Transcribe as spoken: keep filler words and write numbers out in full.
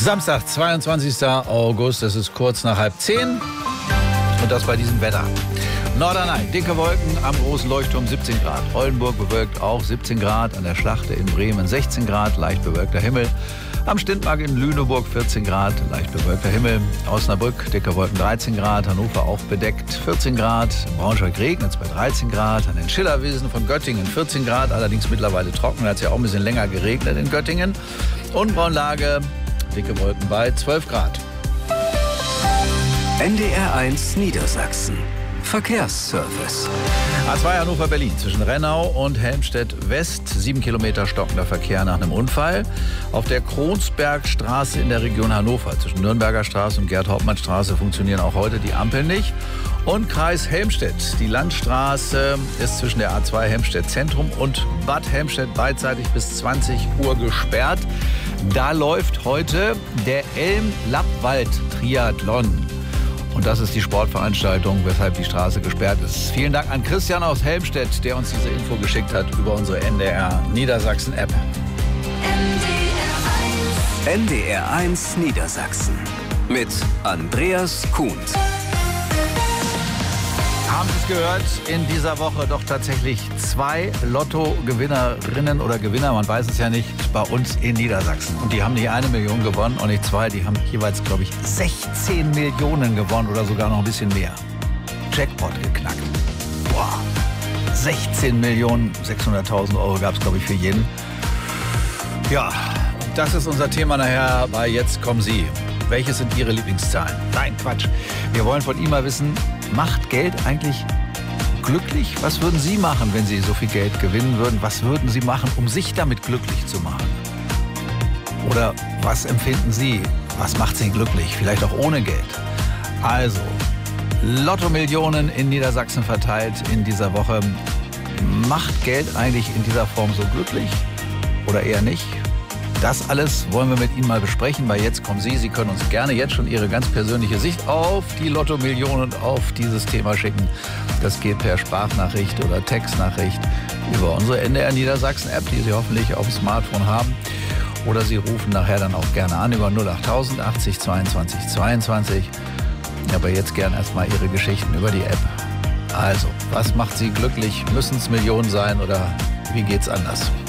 Samstag, zweiundzwanzigster August, es ist kurz nach halb zehn und das bei diesem Wetter. Norderney, dicke Wolken, am großen Leuchtturm siebzehn Grad. Oldenburg bewölkt auch siebzehn Grad, an der Schlachte in Bremen sechzehn Grad, leicht bewölkter Himmel. Am Stintmark in Lüneburg vierzehn Grad, leicht bewölkter Himmel. Osnabrück, dicke Wolken dreizehn Grad, Hannover auch bedeckt vierzehn Grad. In Braunschweig regnet es bei dreizehn Grad, an den Schillerwiesen von Göttingen vierzehn Grad, allerdings mittlerweile trocken, da hat es ja auch ein bisschen länger geregnet in Göttingen. Und Braunlage, dicke Wolken bei zwölf Grad. N D R eins Niedersachsen. Verkehrsservice. A zwei Hannover-Berlin zwischen Rennau und Helmstedt-West. Sieben Kilometer stockender Verkehr nach einem Unfall. Auf der Kronsbergstraße in der Region Hannover zwischen Nürnberger Straße und Gerd-Hauptmann-Straße funktionieren auch heute die Ampeln nicht. Und Kreis Helmstedt. Die Landstraße ist zwischen der A zwei Helmstedt-Zentrum und Bad Helmstedt beidseitig bis zwanzig Uhr gesperrt. Da läuft heute der Elm-Lappwald-Triathlon. Und das ist die Sportveranstaltung, weshalb die Straße gesperrt ist. Vielen Dank an Christian aus Helmstedt, der uns diese Info geschickt hat über unsere N D R Niedersachsen-App. N D R eins Niedersachsen mit Andreas Kuhn. Haben Sie es gehört? In dieser Woche doch tatsächlich zwei Lotto-Gewinnerinnen oder Gewinner, man weiß es ja nicht, bei uns in Niedersachsen. Und die haben nicht eine Million gewonnen und nicht zwei, die haben jeweils, glaube ich, sechzehn Millionen gewonnen oder sogar noch ein bisschen mehr. Jackpot geknackt. Boah, sechzehn Millionen sechshunderttausend Euro gab es, glaube ich, für jeden. Ja, das ist unser Thema nachher bei Jetzt kommen Sie. Welche sind Ihre Lieblingszahlen? Nein, Quatsch. Wir wollen von Ihnen mal wissen, macht Geld eigentlich glücklich? Was würden Sie machen, wenn Sie so viel Geld gewinnen würden? Was würden Sie machen, um sich damit glücklich zu machen? Oder was empfinden Sie? Was macht Sie glücklich? Vielleicht auch ohne Geld. Also, Lotto-Millionen in Niedersachsen verteilt in dieser Woche. Macht Geld eigentlich in dieser Form so glücklich? Oder eher nicht? Das alles wollen wir mit Ihnen mal besprechen, weil Jetzt kommen Sie. Sie können uns gerne jetzt schon Ihre ganz persönliche Sicht auf die Lotto-Millionen und auf dieses Thema schicken. Das geht per Sprachnachricht oder Textnachricht über unsere N D R Niedersachsen-App, die Sie hoffentlich auf dem Smartphone haben. Oder Sie rufen nachher dann auch gerne an über null achttausend achtzig zweiundzwanzig zweiundzwanzig. Aber jetzt gerne erstmal Ihre Geschichten über die App. Also, was macht Sie glücklich? Müssen es Millionen sein oder wie geht's anders?